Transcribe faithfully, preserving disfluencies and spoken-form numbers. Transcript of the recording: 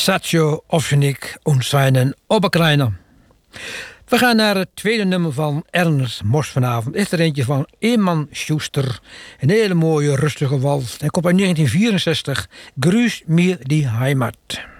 Satjo Ovsenik und seinen Oberkleiner. We gaan naar het tweede nummer van Ernst Mos vanavond. Is er eentje van Eman Schuster. Een hele mooie rustige wals. Hij komt uit negentien vierenzestig. Grüß mir die Heimat.